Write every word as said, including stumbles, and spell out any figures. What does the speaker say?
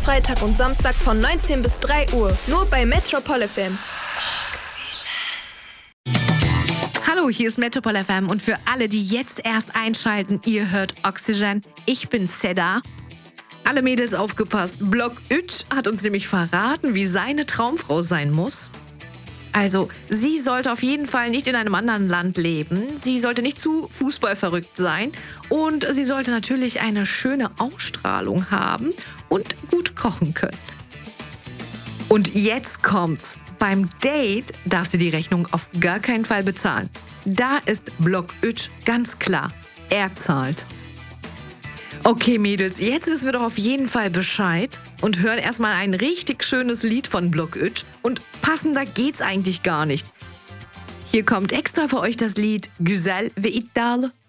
Freitag und Samstag von neunzehn bis drei Uhr. Nur bei Metropol F M. Hallo, hier ist Metropol F M und für alle, die jetzt erst einschalten, ihr hört Oxygen. Ich bin Seda. Alle Mädels aufgepasst. Block Ütsch hat uns nämlich verraten, wie seine Traumfrau sein muss. Also, sie sollte auf jeden Fall nicht in einem anderen Land leben. Sie sollte nicht zu fußballverrückt sein. Und sie sollte natürlich eine schöne Ausstrahlung haben und gut kochen können. Und jetzt kommt's. Beim Date darf sie die Rechnung auf gar keinen Fall bezahlen. Da ist Block Ütsch ganz klar. Er zahlt. Okay, Mädels, jetzt wissen wir doch auf jeden Fall Bescheid und hören erstmal ein richtig schönes Lied von Block Ütsch. Und passender geht's eigentlich gar nicht. Hier kommt extra für euch das Lied Güzel ve iddialı.